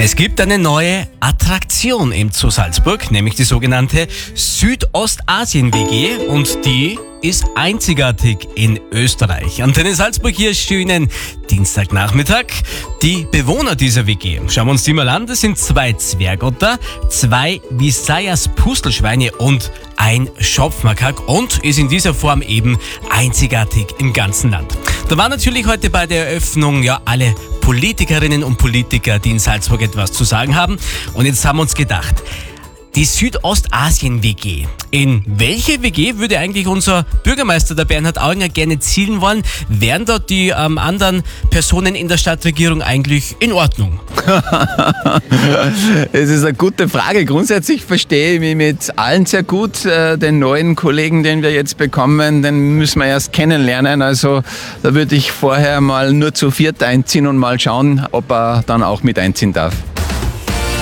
Es gibt eine neue Attraktion im Zoo Salzburg, nämlich die sogenannte Südostasien-WG, und die ist einzigartig in Österreich. Antenne Salzburg hier, schönen Dienstagnachmittag. Die Bewohner dieser WG, schauen wir uns die mal an, das sind 2 Zwergotter, 2 Visayas Pustelschweine und ein Schopfmakak und ist in dieser Form eben einzigartig im ganzen Land. Da waren natürlich heute bei der Eröffnung ja alle Politikerinnen und Politiker, die in Salzburg etwas zu sagen haben. Und jetzt haben wir uns gedacht, die Südostasien-WG. In welche WG würde eigentlich unser Bürgermeister, der Bernhard Auinger, gerne zielen wollen? Wären dort die anderen Personen in der Stadtregierung eigentlich in Ordnung? Es ist eine gute Frage. Grundsätzlich verstehe ich mich mit allen sehr gut. Den neuen Kollegen, den wir jetzt bekommen, den müssen wir erst kennenlernen. Also da würde ich vorher mal nur zu 4 einziehen und mal schauen, ob er dann auch mit einziehen darf.